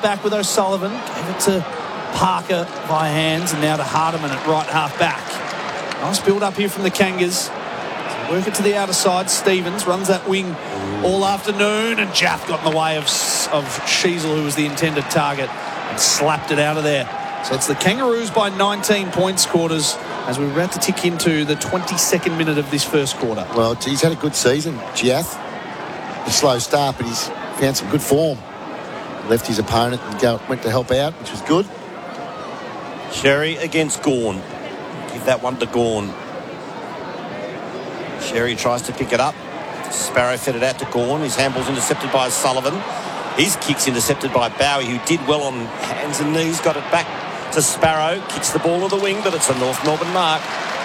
back with O'Sullivan. Gave it to Parker by hands, and now to Hardiman at right half back. Nice build up here from the Kangas. Work it to the outer side. Stevens runs that wing all afternoon, and Jaff got in the way of Sheasel, who was the intended target, and slapped it out of there. So it's the Kangaroos by 19 points, quarters, as we're about to tick into the 22nd minute of this first quarter. Well, he's had a good season, Jaff. A slow start, but he's found some good form. Left his opponent and went to help out, which was good. Sherry against Gawn. Give that one to Gawn. Sherry tries to pick it up. Sparrow fed it out to Gawn. His handball's intercepted by Sullivan. His kick's intercepted by Bowie, who did well on hands and knees. Got it back to Sparrow. Kicks the ball to the wing, but it's a North Melbourne mark.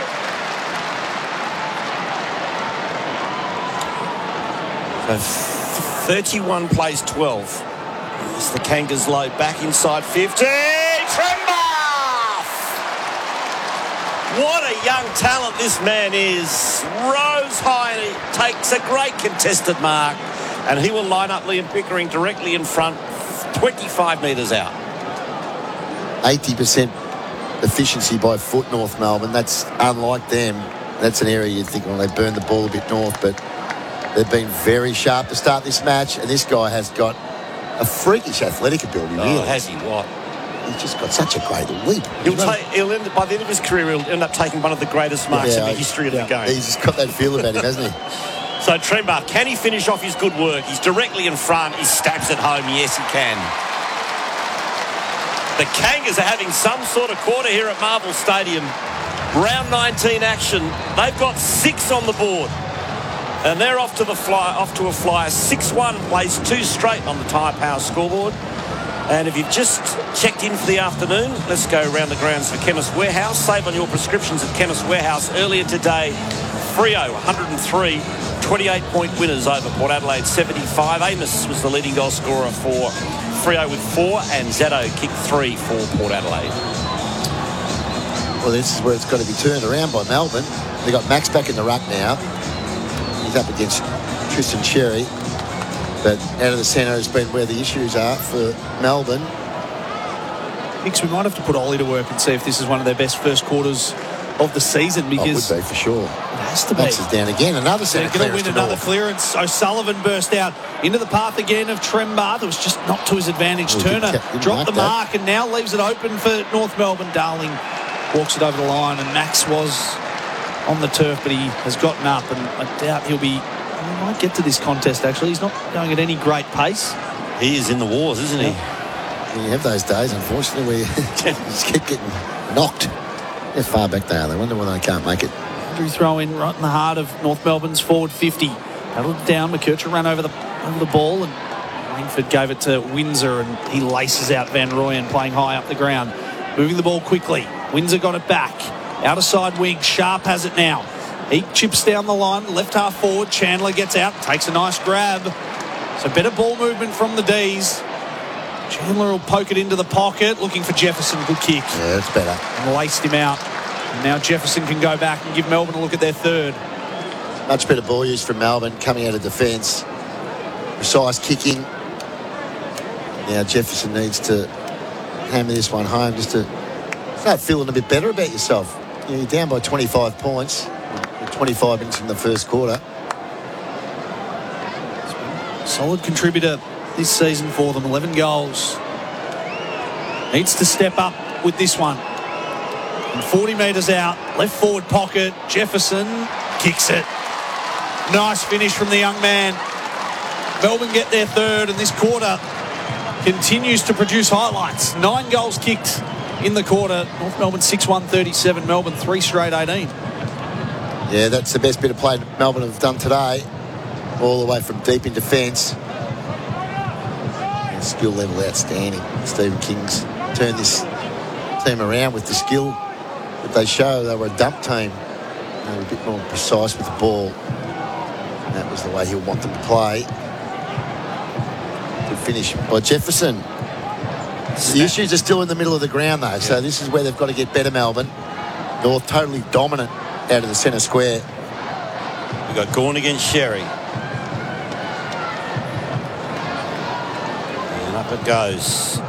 So 31 plays 12. As the Kangas load back inside 50. Trembath! What a young talent this man is. Rose high, takes a great contested mark, and he will line up Liam Pickering directly in front, 25 metres out. 80% efficiency by foot, North Melbourne. That's unlike them. That's an area you'd think, well, they burned the ball a bit north, but they've been very sharp to start this match, and this guy has got a freakish athletic ability, really. Oh, has he? What? He's just got such a great leap. He'll end, by the end of his career, he'll end up taking one of the greatest marks in the history of the game. He's just got that feel about him, hasn't he? So Trembath, can he finish off his good work? He's directly in front. He stabs it home. Yes, he can. The Kangas are having some sort of quarter here at Marvel Stadium. Round 19 action. They've got 6 on the board. And they're off to a flyer. 6-1, plays 2 straight on the Tyre Power scoreboard. And if you've just checked in for the afternoon, let's go around the grounds for Chemist Warehouse. Save on your prescriptions at Chemist Warehouse. Earlier today, Freo 103, 28-point winners over Port Adelaide 75. Amos was the leading goal scorer for Freo with 4, and Zetto kicked 3 for Port Adelaide. Well, this is where it's got to be turned around by Melbourne. They've got Max back in the ruck now. He's up against Tristan Cherry. But out of the centre has been where the issues are for Melbourne. Hicks, we might have to put Ollie to work and see if this is one of their best first quarters of the season, because it would be for sure. It has to be. Max is down again. Another centre They're going to clearance win another clearance. O'Sullivan burst out into the path again of Trembath. It was just not to his advantage. Turner dropped the mark and now leaves it open for North Melbourne. Darling walks it over the line, and Max was on the turf, but he has gotten up, and I doubt he might get to this contest, actually. He's not going at any great pace. He is in the wars, isn't he? You have those days, unfortunately, where you just keep getting knocked. How far back they are. They wonder why they can't make it. Andrew throw in right in the heart of North Melbourne's forward 50. Paddled it down. McKercher ran over the ball, and Langford gave it to Windsor, and he laces out Van Rooyen playing high up the ground. Moving the ball quickly. Windsor got it back. Outer side wing. Sharp has it now. He chips down the line, left half forward. Chandler gets out, takes a nice grab. So better ball movement from the D's. Chandler will poke it into the pocket, looking for Jefferson. Good kick. Yeah, that's better. And laced him out. And now Jefferson can go back and give Melbourne a look at their third. Much better ball use from Melbourne coming out of defence. Precise kicking. Now Jefferson needs to hammer this one home just to start feeling a bit better about yourself. You're down by 25 points. 25 minutes in the first quarter. Solid contributor this season for them. 11 goals. Needs to step up with this one. And 40 metres out. Left forward pocket. Jefferson kicks it. Nice finish from the young man. Melbourne get their third, and this quarter continues to produce highlights. 9 goals kicked in the quarter. North Melbourne 6-1, 37. Melbourne 3 straight 18. Yeah, that's the best bit of play Melbourne have done today. All the way from deep in defence. Skill level outstanding. Stephen King's turned this team around with the skill that they show. They were a dump team. They were a bit more precise with the ball. And that was the way he'll want them to play. Good finish by Jefferson. The issues are still in the middle of the ground, though. So this is where they've got to get better, Melbourne. North totally dominant out of the centre square. We've got Gawn against Sherry. And up it goes.